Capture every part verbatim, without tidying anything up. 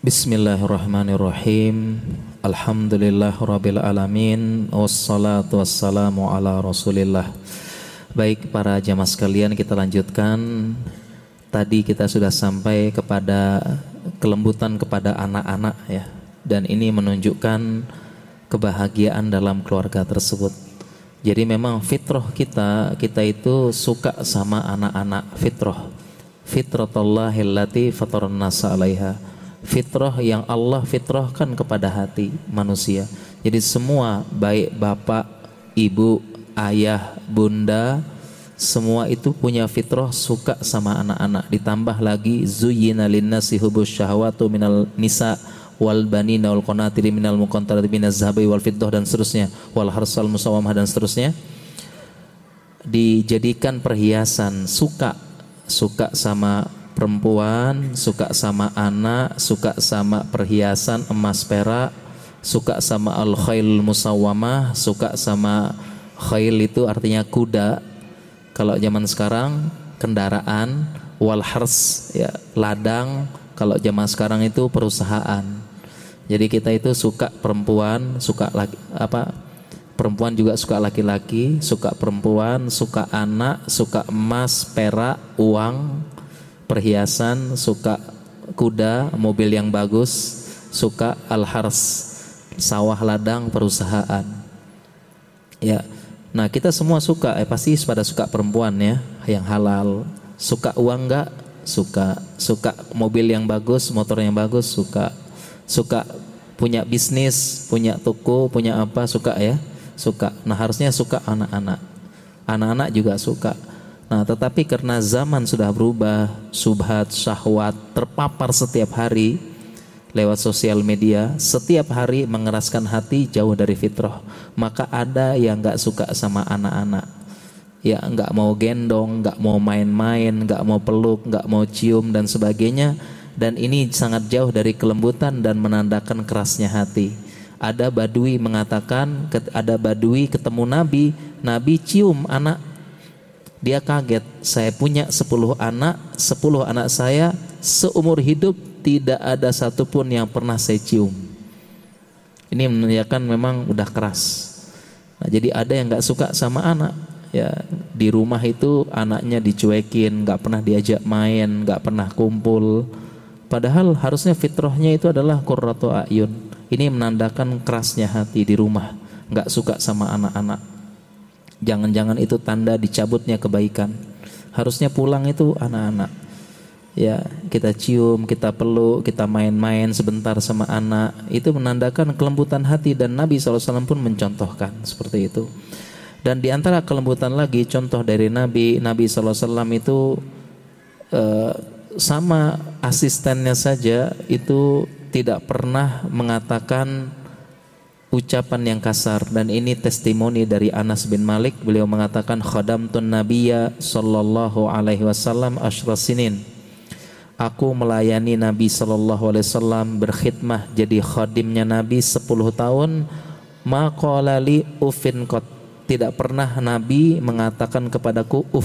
Bismillahirrahmanirrahim. Alhamdulillahirabbil alamin wassalatu wassalamu ala Rasulillah. Baik para jamaah sekalian, kita lanjutkan. Tadi kita sudah sampai kepada kelembutan kepada anak-anak ya. Dan ini menunjukkan kebahagiaan dalam keluarga tersebut. Jadi memang fitrah kita, kita itu suka sama anak-anak. Fitrah Fitratullahi allati fataran nasa 'alaiha. Fitrah yang Allah fitrahkan kepada hati manusia. Jadi semua, baik bapak, ibu, ayah, bunda, semua itu punya fitrah suka sama anak-anak. Ditambah lagi zuyyina linnasi hubus syahwatu minal nisa wal banina wal qanatiri minal muqantarati minaz zahabi wal fiddah dan seterusnya, wal harsal musawamah dan seterusnya. Dijadikan perhiasan, suka suka sama perempuan, suka sama anak, suka sama perhiasan emas perak, suka sama al-khail musawwamah, suka sama khail itu artinya kuda. Kalau zaman sekarang kendaraan, wal hars ya ladang. Kalau zaman sekarang itu perusahaan. Jadi kita itu suka perempuan, suka laki, apa? Perempuan juga suka laki-laki, suka perempuan, suka anak, suka emas, perak, uang, perhiasan, suka kuda, mobil yang bagus, suka al-hars, sawah ladang, perusahaan. Ya. Nah, kita semua suka, eh pasti pada suka perempuan ya, yang halal. Suka uang enggak? Suka. Suka mobil yang bagus, motor yang bagus, suka. Suka punya bisnis, punya toko, punya apa, suka ya? Suka. Nah, harusnya suka anak-anak. Anak-anak juga suka. Nah, tetapi karena zaman sudah berubah, subhat, syahwat terpapar setiap hari lewat sosial media, setiap hari mengeraskan hati jauh dari fitrah. Maka ada yang gak suka sama anak-anak, ya gak mau gendong, gak mau main-main, gak mau peluk, gak mau cium dan sebagainya. Dan ini sangat jauh dari kelembutan dan menandakan kerasnya hati. Ada badui mengatakan, ada badui ketemu Nabi, Nabi cium anak. Dia kaget, saya punya sepuluh anak, sepuluh anak saya seumur hidup tidak ada satupun yang pernah saya cium. Ini menunjukkan memang udah keras. Nah, jadi ada yang gak suka sama anak. Ya, di rumah itu anaknya dicuekin, gak pernah diajak main, gak pernah kumpul. Padahal harusnya fitrahnya itu adalah qurratu a'yun. Ini menandakan kerasnya hati di rumah, gak suka sama anak-anak. Jangan-jangan itu tanda dicabutnya kebaikan. Harusnya pulang itu anak-anak. Ya, kita cium, kita peluk, kita main-main sebentar sama anak. Itu menandakan kelembutan hati dan Nabi shallallahu alaihi wasallam pun mencontohkan seperti itu. Dan di antara kelembutan lagi contoh dari Nabi, Nabi shallallahu alaihi wasallam itu eh, sama asistennya saja itu tidak pernah mengatakan ucapan yang kasar. Dan ini testimoni dari Anas bin Malik. Beliau mengatakan khadamtun nabiyya sallallahu alaihi wasallam asyra sinin. Aku melayani Nabi sallallahu alaihi wasallam, berkhidmah jadi khadimnya Nabi sepuluh tahun. Ma qala li ufin qat. Tidak pernah Nabi mengatakan kepadaku uf.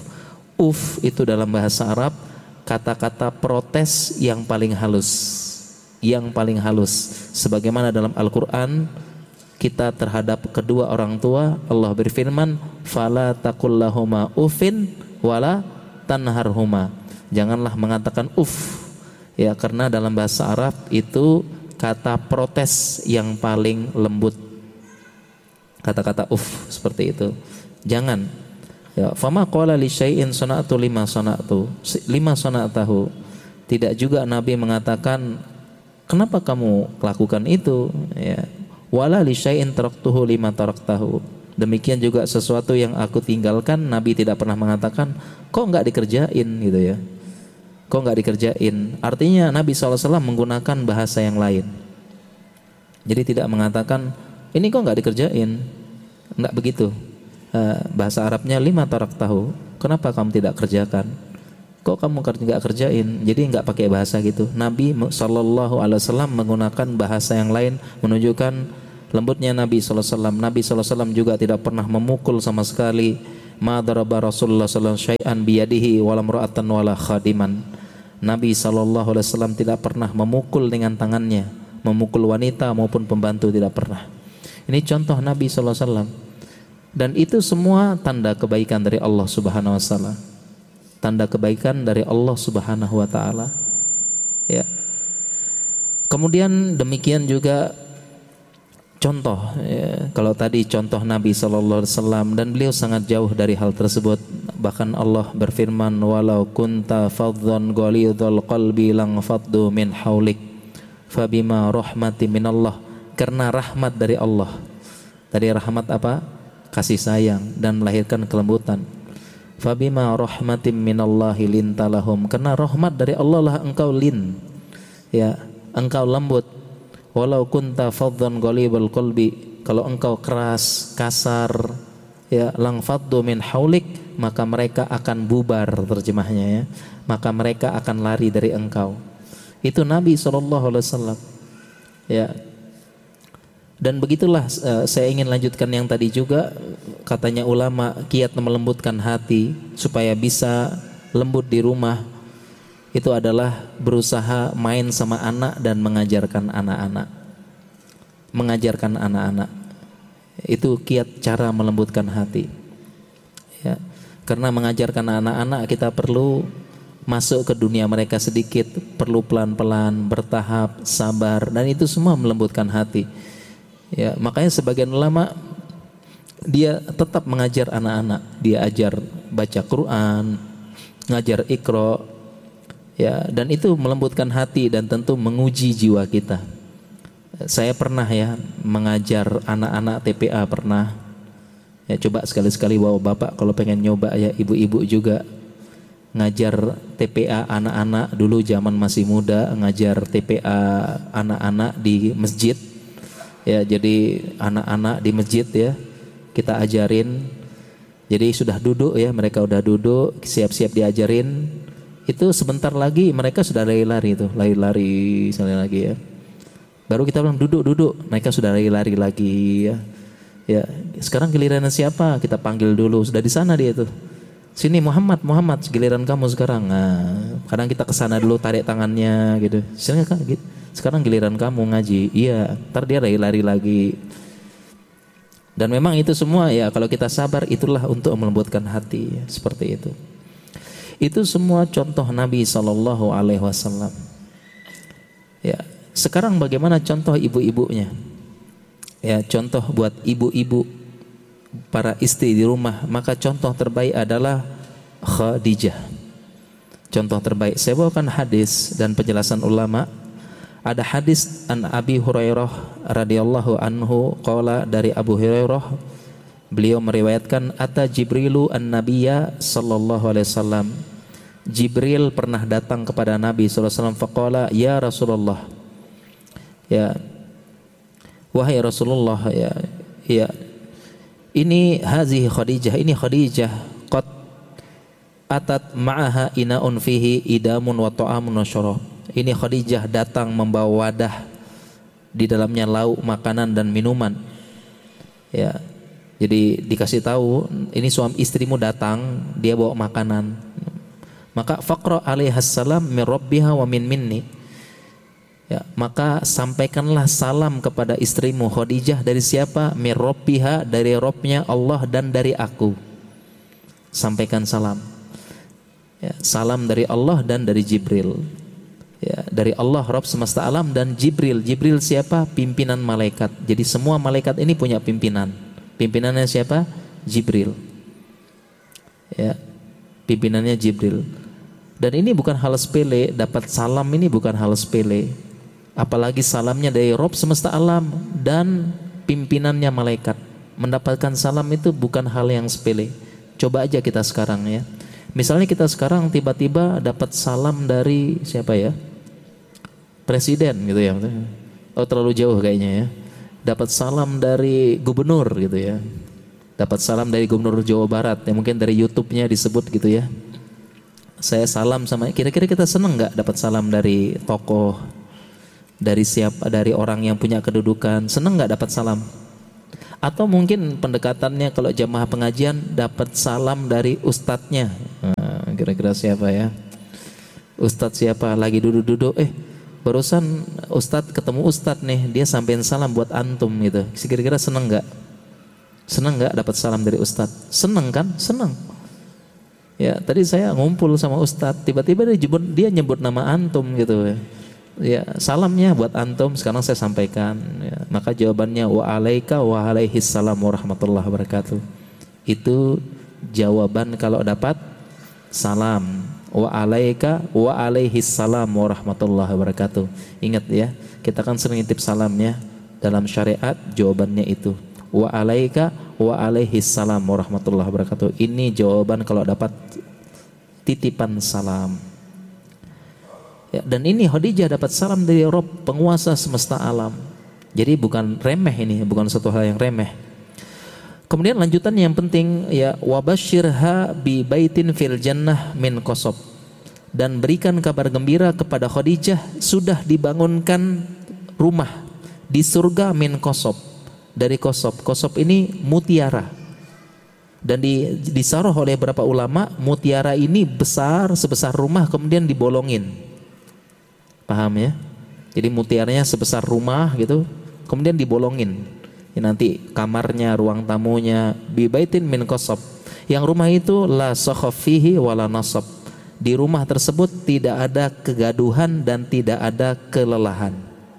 Uf itu dalam bahasa Arab kata-kata protes yang paling halus. Yang paling halus, sebagaimana dalam Al-Quran kita terhadap kedua orang tua, Allah berfirman fala taqul lahuma uffin wala tanharhuma. Janganlah mengatakan uf ya, karena dalam bahasa Arab itu kata protes yang paling lembut, kata-kata uf seperti itu. Jangan ya, fama qala li syai'in sana'tu lima sana'tu lima sana'tahu. Tidak juga Nabi mengatakan kenapa kamu lakukan itu ya, wala li syai'in taraktuhu lima taraktahu. Demikian juga sesuatu yang aku tinggalkan, Nabi tidak pernah mengatakan kok enggak dikerjain gitu ya, kok enggak dikerjain. Artinya Nabi shallallahu alaihi wasallam menggunakan bahasa yang lain. Jadi tidak mengatakan ini kok enggak dikerjain, enggak begitu. Bahasa Arabnya lima taraktahu, kenapa kamu tidak kerjakan, kok kamu nggak kerjain. Jadi nggak pakai bahasa gitu. Nabi shallallahu alaihi wasallam menggunakan bahasa yang lain, menunjukkan lembutnya Nabi shallallahu alaihi wasallam. Nabi shallallahu alaihi wasallam juga tidak pernah memukul sama sekali. Ma daraba Rasulullah sallallahu alaihi wasallam syai'an biyadihi wala imra'atan wala khadiman. Nabi shallallahu alaihi wasallam tidak pernah memukul dengan tangannya, memukul wanita maupun pembantu, tidak pernah. Ini contoh Nabi shallallahu alaihi wasallam. Dan itu semua tanda kebaikan dari Allah Subhanahu wa taala. Tanda kebaikan dari Allah Subhanahu wa taala. Ya. Kemudian demikian juga contoh, ya, kalau tadi contoh Nabi shallallahu alaihi wasallam, dan beliau sangat jauh dari hal tersebut. Bahkan Allah berfirman, walau kunta fadhdhan ghalidhal qalbi lang faddu min haulik fabima rahmati minallah. Karena rahmat dari Allah. Tadi rahmat apa? Kasih sayang dan melahirkan kelembutan. Fabima rahmatim minallahi lintalahum. Karena rahmat dari Allah lah engkau lin, ya, engkau lembut. Walau kunta fadhdhan ghalibal qalbi, kalau engkau keras, kasar, ya, lang faddu min haulik, maka mereka akan bubar, terjemahnya ya. Maka mereka akan lari dari engkau. Itu Nabi shallallahu alaihi wasallam. Ya. Dan begitulah uh, saya ingin lanjutkan yang tadi juga, katanya ulama kiat melembutkan hati supaya bisa lembut di rumah itu adalah berusaha main sama anak dan mengajarkan anak-anak. Mengajarkan anak-anak. Itu kiat cara melembutkan hati. Ya. Karena mengajarkan anak-anak kita perlu masuk ke dunia mereka sedikit, perlu pelan-pelan, bertahap, sabar, dan itu semua melembutkan hati. Ya, makanya sebagian ulama dia tetap mengajar anak-anak, dia ajar baca Quran, ngajar Iqra, ya, dan itu melembutkan hati dan tentu menguji jiwa kita. Saya pernah ya mengajar anak-anak T P A, pernah. Ya, coba sekali-sekali bawa bapak kalau pengen nyoba, ya, ibu-ibu juga ngajar T P A anak-anak dulu zaman masih muda, ngajar T P A anak-anak di masjid. Ya, jadi anak-anak di masjid ya kita ajarin. Jadi sudah duduk ya, mereka udah duduk, siap-siap diajarin. Itu sebentar lagi mereka sudah lari-lari tuh, lari-lari sekali lagi ya. Baru kita bilang duduk-duduk, mereka sudah lari-lari lagi ya. Ya, sekarang giliran siapa? Kita panggil dulu, sudah di sana dia tuh. Sini Muhammad, Muhammad, giliran kamu sekarang. Nah, kadang kita kesana dulu, tarik tangannya gitu. Sini Kak, gitu. Sekarang giliran kamu ngaji. Iya, ntar dia lari-lari lagi. Dan memang itu semua ya, kalau kita sabar itulah untuk melembutkan hati ya, seperti itu. Itu semua contoh Nabi shallallahu alaihi wasallam. Ya, sekarang bagaimana contoh ibu-ibunya? Ya, contoh buat ibu-ibu, para istri di rumah, maka contoh terbaik adalah Khadijah. Contoh terbaik. Saya bawakan hadis dan penjelasan ulama. Ada hadis an Abi Hurairah radhiyallahu anhu qala, dari Abu Hurairah beliau meriwayatkan, ata Jibrilu an-nabiyya sallallahu alaihi wasallam. Jibril pernah datang kepada Nabi sallallahu alaihi wasallam, faqala ya Rasulullah, ya wahai Rasulullah, ya ya ini hazihi Khadijah, ini Khadijah qad atat ma'aha ina'un fihi idamun wa ta'amun wa syarab. Ini Khadijah datang membawa wadah, di dalamnya lauk, makanan dan minuman. Ya. Jadi dikasih tahu, ini suami istrimu datang, dia bawa makanan. Maka faqra alaihassalam min rabbiha wa min minni. Ya, maka sampaikanlah salam kepada istrimu Khadijah dari siapa? Min rabbiha, dari Rabbnya Allah, dan dari aku. Sampaikan salam. Ya, salam dari Allah dan dari Jibril. Ya, dari Allah Rabb semesta alam dan Jibril. Jibril siapa? Pimpinan malaikat. Jadi semua malaikat ini punya pimpinan. Pimpinannya siapa? Jibril. Ya, pimpinannya Jibril. Dan ini bukan hal sepele, dapat salam ini bukan hal sepele. Apalagi salamnya dari Rabb semesta alam dan pimpinannya malaikat. Mendapatkan salam itu bukan hal yang sepele. Coba aja kita sekarang ya. Misalnya kita sekarang tiba-tiba dapat salam dari siapa ya? Presiden gitu ya. Oh, terlalu jauh kayaknya ya. Dapat salam dari gubernur gitu ya. Dapat salam dari gubernur Jawa Barat, ya mungkin dari YouTube-nya disebut gitu ya. Saya salam sama, kira-kira kita seneng nggak dapat salam dari tokoh, dari siapa, dari orang yang punya kedudukan? Seneng nggak dapat salam? Atau mungkin pendekatannya kalau jamaah pengajian dapat salam dari ustadznya. Nah, kira-kira siapa ya? Ustadz siapa lagi duduk-duduk, eh barusan Ustadz ketemu Ustadz nih, dia sampein salam buat antum gitu. Kira-kira seneng nggak? Seneng nggak dapat salam dari Ustadz? Seneng kan? Seneng. Ya tadi saya ngumpul sama Ustadz, tiba-tiba dia nyebut, dia nyebut nama antum gitu. Ya salamnya buat antum, sekarang saya sampaikan. Ya, maka jawabannya wa alaika wa alaihis salam warahmatullahi wabarakatuh. Itu jawaban kalau dapat salam. Wa alaika wa alaihis salam warahmatullahi wabarakatuh. Ingat ya, kita kan sering nitip salamnya. Dalam syariat jawabannya itu wa alaika wa alaihis salam warahmatullahi wabarakatuh. Ini jawaban kalau dapat titipan salam. Ya, dan ini Khadijah dapat salam dari Rabb, penguasa semesta alam. Jadi bukan remeh ini, bukan suatu hal yang remeh. Kemudian lanjutan yang penting ya, wabasyirha bi baitin fil jannah min qasab, dan berikan kabar gembira kepada Khadijah sudah dibangunkan rumah di surga min qasab, dari qasab. Qasab ini mutiara. Dan di, disaruh oleh beberapa ulama, mutiara ini besar sebesar rumah kemudian dibolongin. Paham ya? Jadi mutiaranya sebesar rumah gitu, kemudian dibolongin. Ya, nanti kamarnya, ruang tamunya bi baitin min qasab. Yang rumah itu la sakhaf fihi wala nasab. Di rumah tersebut tidak ada kegaduhan dan tidak ada kelelahan.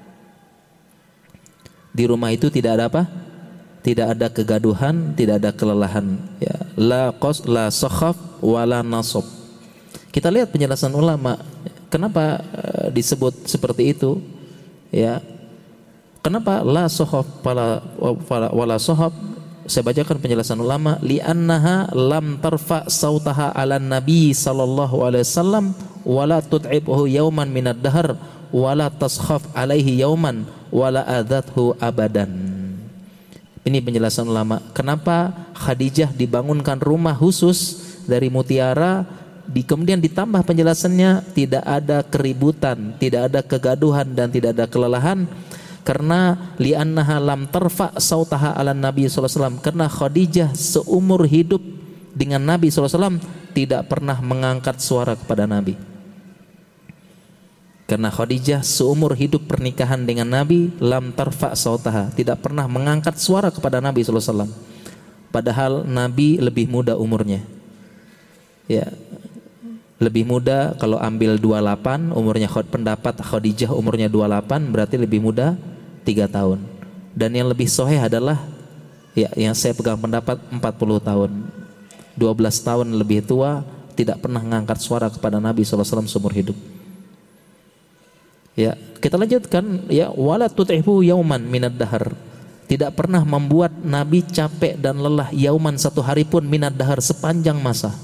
Di rumah itu tidak ada apa? Tidak ada kegaduhan, tidak ada kelelahan. Ya, la qas la sakhaf wala nasab. Kita lihat penjelasan ulama, kenapa uh, disebut seperti itu? Ya. Kenapa la sohab wala, wala sohab? Saya bacakan penjelasan ulama. Li'annaha lam tarfa sautaha ala nabi sallallahu alaihi wasallam wala tud'ibhu yauman minad dahar wala taskhaf alaihi yauman wala adathu abadan. Ini penjelasan ulama. Kenapa Khadijah dibangunkan rumah khusus dari mutiara, di, kemudian ditambah penjelasannya tidak ada keributan, tidak ada kegaduhan dan tidak ada kelelahan. Karena li'annaha lam tarfa sautaha ala nabi sallallahu alaihi wasallam, karena Khadijah seumur hidup dengan Nabi sallallahu alaihi wasallam tidak pernah mengangkat suara kepada Nabi. Karena Khadijah seumur hidup pernikahan dengan Nabi, lam tarfa sautaha, tidak pernah mengangkat suara kepada Nabi sallallahu alaihi wasallam. Padahal Nabi lebih muda umurnya. Ya. Lebih muda, kalau ambil dua puluh delapan umurnya, pendapat Khadijah umurnya dua puluh delapan, berarti lebih muda tiga tahun. Dan yang lebih sahih adalah ya, yang saya pegang pendapat empat puluh tahun. dua belas tahun lebih tua, tidak pernah mengangkat suara kepada Nabi sallallahu alaihi wasallam seumur hidup. Ya, kita lanjutkan ya, wala tut'ihu yauman minad dahar. Tidak pernah membuat Nabi capek dan lelah yauman, satu hari pun, minad dahar, sepanjang masa.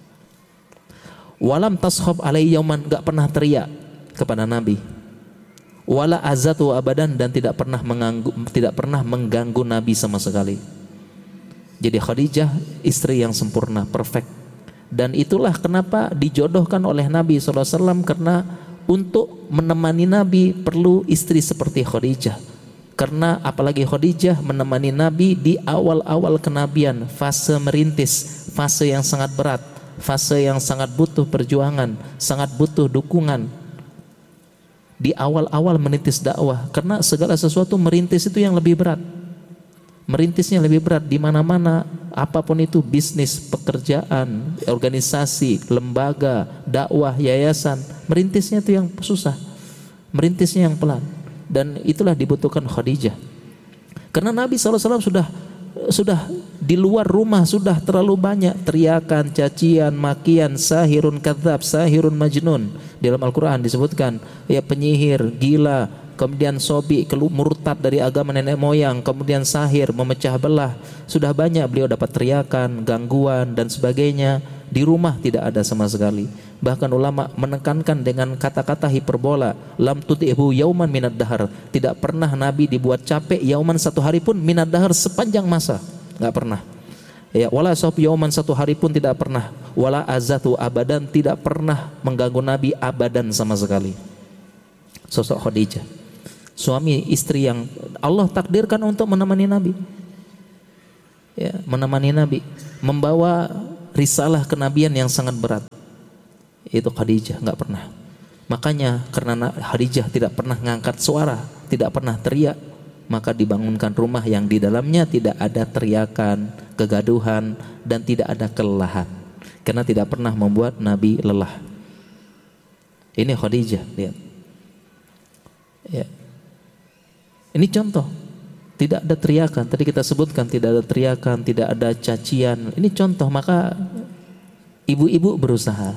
Walam taskhab alaihi yauman, enggak pernah teriak kepada Nabi. Wala azatu abadan, dan tidak pernah mengganggu, tidak pernah mengganggu Nabi sama sekali. Jadi Khadijah istri yang sempurna, perfect. Dan itulah kenapa dijodohkan oleh Nabi sallallahu alaihi wasallam, karena untuk menemani Nabi perlu istri seperti Khadijah. Karena apalagi Khadijah menemani Nabi di awal-awal kenabian, fase merintis, fase yang sangat berat, fase yang sangat butuh perjuangan, sangat butuh dukungan. Di awal-awal merintis dakwah, karena segala sesuatu merintis itu yang lebih berat. Merintisnya lebih berat di mana-mana, apapun itu, bisnis, pekerjaan, organisasi, lembaga, dakwah, yayasan, merintisnya itu yang susah. Merintisnya yang pelan. Dan itulah dibutuhkan Khadijah. Karena Nabi sallallahu alaihi wasallam sudah sudah di luar rumah sudah terlalu banyak teriakan, cacian, makian, sahirun kadzab, sahirun majnun. Di dalam Al-Quran disebutkan ya, penyihir, gila, kemudian sobi, murtad dari agama nenek moyang, kemudian sahir, memecah belah. Sudah banyak beliau dapat teriakan, gangguan dan sebagainya. Di rumah tidak ada sama sekali. Bahkan ulama menekankan dengan kata-kata hiperbola, lam tud'ihu yauman minad dahar. Tidak pernah Nabi dibuat capek yauman, satu hari pun, minad dahar, sepanjang masa. Enggak pernah. Ya, wala sahab yauman, satu hari pun tidak pernah. Wala azatu abadan, tidak pernah mengganggu Nabi abadan sama sekali. Sosok Khadijah, suami istri yang Allah takdirkan untuk menemani Nabi. Ya, menemani Nabi, membawa risalah kenabian yang sangat berat. Itu Khadijah, enggak pernah. Makanya karena Khadijah tidak pernah ngangkat suara, tidak pernah teriak, maka dibangunkan rumah yang di dalamnya tidak ada teriakan, kegaduhan, dan tidak ada kelelahan. Karena tidak pernah membuat Nabi lelah. Ini Khadijah, lihat. Ya. Ini contoh. Tidak ada teriakan. Tadi kita sebutkan tidak ada teriakan, tidak ada cacian. Ini contoh. Maka ibu-ibu berusaha,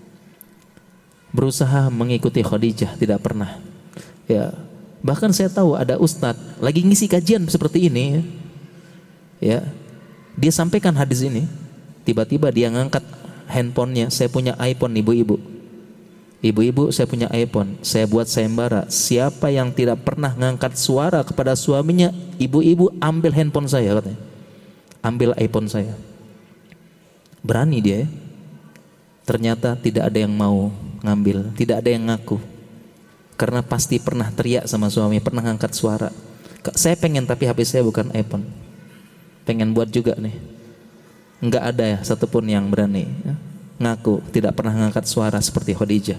berusaha mengikuti Khadijah, tidak pernah. Ya. Bahkan saya tahu ada ustadz lagi ngisi kajian seperti ini. Ya. Dia sampaikan hadis ini. Tiba-tiba dia ngangkat handphonenya. Saya punya iPhone, ibu-ibu. Ibu-ibu, saya punya iPhone, saya buat sayembara. Siapa yang tidak pernah ngangkat suara kepada suaminya, ibu-ibu ambil handphone saya, katanya. Ambil iPhone saya. Berani dia ya. Ternyata tidak ada yang mau ngambil, tidak ada yang ngaku. Karena pasti pernah teriak sama suami, pernah ngangkat suara. Saya pengen, tapi H P saya bukan iPhone. Pengen buat juga nih. Enggak ada ya satupun yang berani ya, ngaku tidak pernah ngangkat suara seperti Khadijah.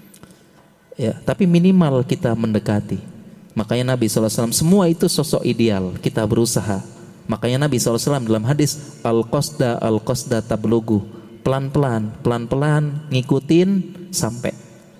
Ya, tapi minimal kita mendekati. Makanya Nabi shallallahu alaihi wasallam semua itu sosok ideal. Kita berusaha. Makanya Nabi shallallahu alaihi wasallam dalam hadis al-qasda al-qasda tablugu, pelan-pelan, pelan-pelan ngikutin sampai.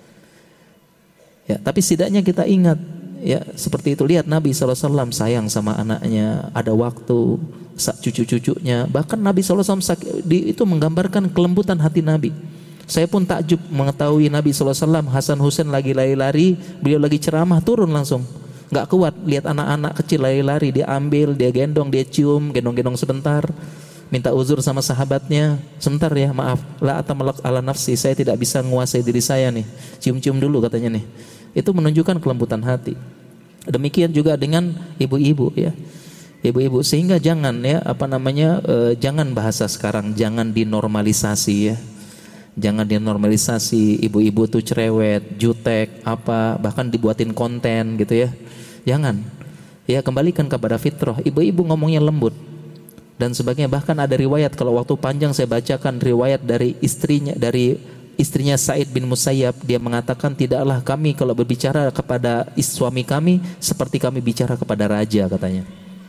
Ya, tapi setidaknya kita ingat ya seperti itu. Lihat Nabi shallallahu alaihi wasallam sayang sama anaknya, ada waktu cucu-cucunya. Bahkan Nabi shallallahu alaihi wasallam itu menggambarkan kelembutan hati Nabi. Saya pun takjub mengetahui Nabi shallallahu alaihi wasallam Hasan Husain lagi lari-lari, beliau lagi ceramah turun langsung. Gak kuat lihat anak-anak kecil lari-lari, dia ambil, dia gendong, dia cium, gendong-gendong sebentar, minta uzur sama sahabatnya, sebentar ya maaf, la atamalak ala nafsi, saya tidak bisa menguasai diri saya nih, cium-cium dulu katanya nih. Itu menunjukkan kelembutan hati. Demikian juga dengan ibu-ibu ya. Ibu-ibu, sehingga jangan ya apa namanya e, jangan bahasa sekarang, jangan dinormalisasi ya. Jangan dinormalisasi ibu-ibu tuh cerewet, jutek, apa bahkan dibuatin konten gitu ya. Jangan. Ya kembalikan kepada fitrah. Ibu-ibu ngomongnya lembut dan sebagainya. Bahkan ada riwayat, kalau waktu panjang saya bacakan riwayat dari istrinya, dari istrinya Sa'id bin Musayyab, dia mengatakan tidaklah kami kalau berbicara kepada suami kami seperti kami bicara kepada raja, katanya.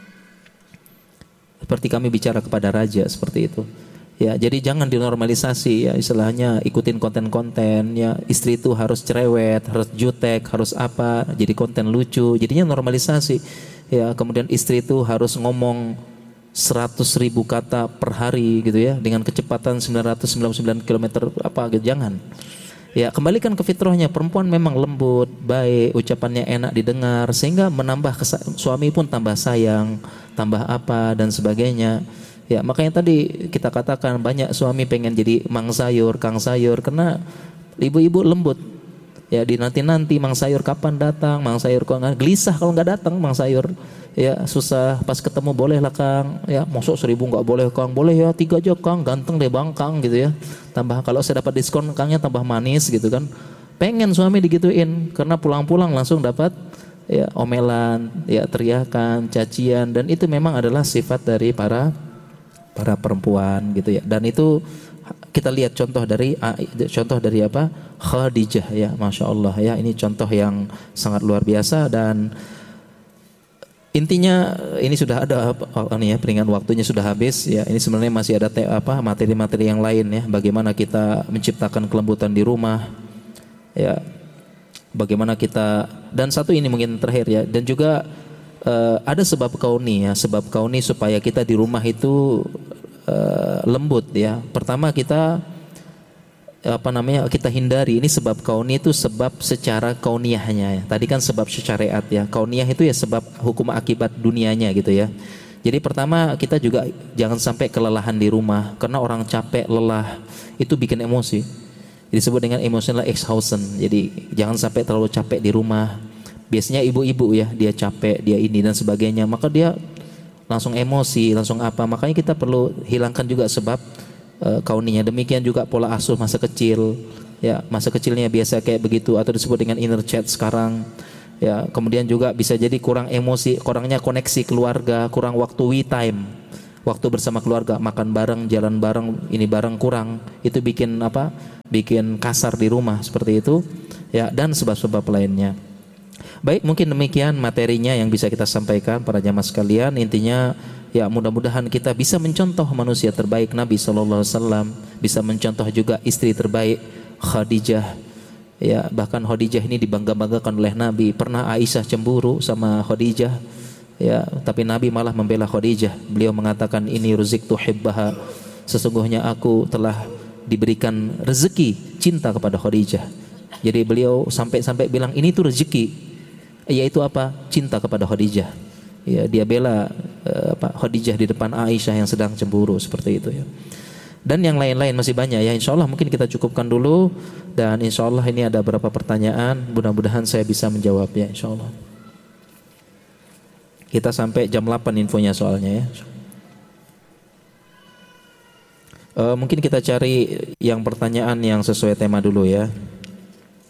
Seperti kami bicara kepada raja, seperti itu. Ya, jadi jangan dinormalisasi ya, istilahnya ikutin konten-konten ya, istri itu harus cerewet, harus jutek, harus apa, jadi konten lucu, jadinya normalisasi. Ya, kemudian istri itu harus ngomong seratus ribu kata per hari gitu ya, dengan kecepatan sembilan ratus sembilan puluh sembilan kilometer apa gitu, jangan. Ya, kembalikan ke fitrahnya. Perempuan memang lembut, baik, ucapannya enak didengar, sehingga menambah kesa- suami pun tambah sayang, tambah apa dan sebagainya. Ya, makanya tadi kita katakan banyak suami pengen jadi mang sayur, kang sayur, karena ibu-ibu lembut. Ya, di nanti-nanti mang sayur kapan datang, mang sayur kok nggak, gelisah kalau nggak datang mang sayur. Ya susah, pas ketemu boleh lah Kang, ya masuk seribu nggak boleh Kang, boleh ya tiga aja Kang, ganteng deh Bang Kang gitu ya, tambah kalau saya dapat diskon Kangnya tambah manis gitu kan. Pengen suami digituin, karena pulang-pulang langsung dapat ya omelan, ya teriakan, cacian, dan itu memang adalah sifat dari para para perempuan gitu ya. Dan itu kita lihat contoh dari contoh dari apa, Khadijah ya, masya Allah ya, ini contoh yang sangat luar biasa. Dan intinya ini sudah ada oh, ini ya, peringatan waktunya sudah habis ya. Ini sebenarnya masih ada te, apa materi-materi yang lain ya. Bagaimana kita menciptakan kelembutan di rumah ya. Bagaimana kita, dan satu ini mungkin terakhir ya. Dan juga uh, ada sebab kauni ya, sebab kauni supaya kita di rumah itu uh, lembut ya. Pertama kita apa namanya kita hindari, ini sebab kauni itu sebab secara kauniyahnya ya. Tadi kan sebab syariat ya. Kauniyah itu ya sebab hukum akibat dunianya gitu ya. Jadi pertama kita juga jangan sampai kelelahan di rumah, karena orang capek, lelah itu bikin emosi. Disebut dengan emotional exhaustion. Jadi jangan sampai terlalu capek di rumah. Biasanya ibu-ibu ya, dia capek, dia ini dan sebagainya, maka dia langsung emosi, langsung apa. Makanya kita perlu hilangkan juga sebab kauninya. Demikian juga pola asuh masa kecil ya, masa kecilnya biasa kayak begitu atau disebut dengan inner child sekarang ya. Kemudian juga bisa jadi kurang emosi, kurangnya koneksi keluarga, kurang waktu we time, waktu bersama keluarga, makan bareng, jalan bareng, ini bareng kurang, itu bikin apa, bikin kasar di rumah seperti itu ya, dan sebab-sebab lainnya. Baik, mungkin demikian materinya yang bisa kita sampaikan para jamaah sekalian. Intinya ya, mudah-mudahan kita bisa mencontoh manusia terbaik Nabi sallallahu alaihi wasallam, bisa mencontoh juga istri terbaik Khadijah. Ya, bahkan Khadijah ini dibangga-banggakan oleh Nabi. Pernah Aisyah cemburu sama Khadijah, ya, tapi Nabi malah membela Khadijah. Beliau mengatakan, ini rizqtu hibbaha, sesungguhnya aku telah diberikan rezeki cinta kepada Khadijah. Jadi beliau sampai-sampai bilang ini tuh rezeki, yaitu apa? Cinta kepada Khadijah. Ya, dia bela uh, apa, Khadijah di depan Aisyah yang sedang cemburu seperti itu ya. Dan yang lain-lain masih banyak ya. Insya Allah mungkin kita cukupkan dulu, dan insya Allah ini ada beberapa pertanyaan, mudah-mudahan saya bisa menjawabnya insya Allah. Kita sampai jam delapan infonya soalnya ya. Uh, mungkin kita cari yang pertanyaan yang sesuai tema dulu ya.